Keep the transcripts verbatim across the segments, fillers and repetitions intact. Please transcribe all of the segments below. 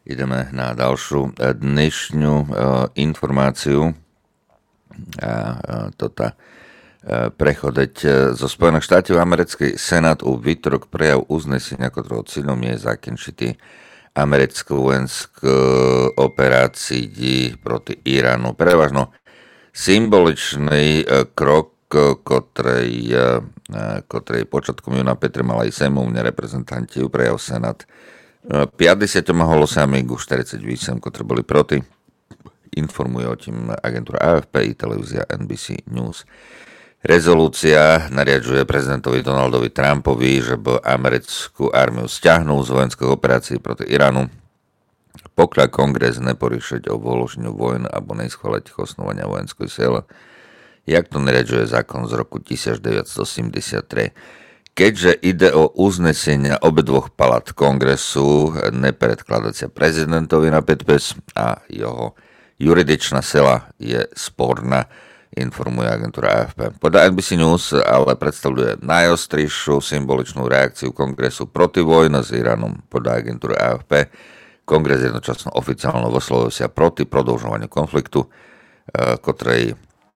Ideme na ďalšiu dnešnú uh, informáciu. A uh, tota uh, prechodeť uh, zo Spojených štátov americkej Senát u výtorok prejav uznesenia, ktorého cieľom je zakončiť americkú vojenskú operácii proti Iránu. Prevažno symboličný uh, krok, ktorej, uh, ktorej počatkom júna Petr Malaj sejmovne reprezentanti prejav Senát päťdesiatimi hlasami ku štyridsaťosem, ktoré boli proti. Informuje o tým agentúra á ef pé i televízia en bí sí News. Rezolúcia nariadžuje prezidentovi Donaldovi Trumpovi, že by americkú armiu stiahnuł z vojenských operácií proti Iránu, pokiaľ kongres neporiešiť o vyhlášeniu vojny alebo neschváliť osnovania vojenskej sily, jak to nariadžuje zákon z roku devätnásťstoosemdesiattri. Keďže ide o uznesenia obidvoch palát kongresu, nepredkladacia prezidentovi na podpis a jeho juridičná sila je sporná, informuje agentúra á ef pé. Podľa en bí sí News ale predstavuje najostrejšiu symboličnú reakciu kongresu proti vojne s Iránom. Podľa agentúry á ef pé kongres jednočasno oficiálne vyslovil sa proti prodĺžovaniu konfliktu, ktorej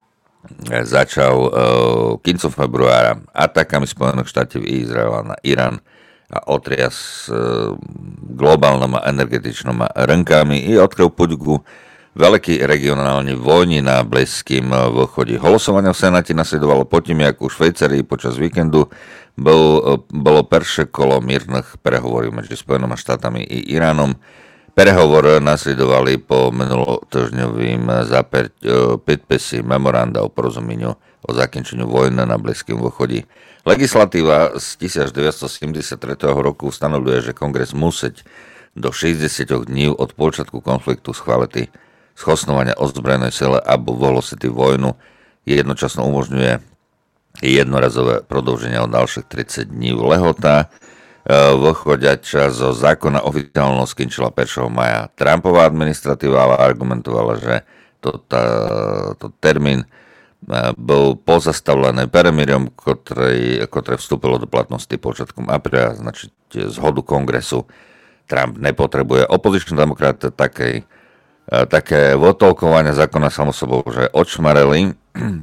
začal uh, koncom februára atakami Spojených štátov i Izraela na Irán a otrias uh, globálnymi energetičnými rnkami i odkryl púť ku veľký regionálnej vojni na Blízkym východe. Hlasovanie v Senáte nasledovalo potom, jak u Švajcarii počas víkendu bol, bolo prvé kolo mírnych prehovorov medzi Spojenými štátami i Iránom. Prehovor nasledovali po minulotýždňovým podpisi memoranda o porozumeniu o zakončeniu vojny na Blízkym východe. Legislatíva z devätnásťstosedemdesiattri roku stanovuje, že kongres musí do šesťdesiat dní od počiatku konfliktu schváliť schosnovania ozbrojenej sile alebo vyhlásiť vojnu. Jednočasno umožňuje jednorazové prodĺženie o ďalších tridsať dní lehota. Vychodiača zo zákona oficiálne skončila prvého mája. Trumpová administratíva ale argumentovala, že to, tá, to termín bol pozastavlený peremíriom, ktoré, ktoré vstúpilo do platnosti počiatkom apríla, znači zhodu kongresu Trump nepotrebuje. Opoziční demokrati také, také votolkovania zákona samo sobou, že odšmareli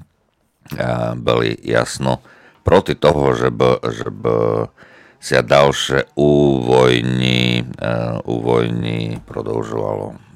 a boli jasno proti toho, že by, že by sa ďalšie u vojny, uh, u vojny prodĺžovalo.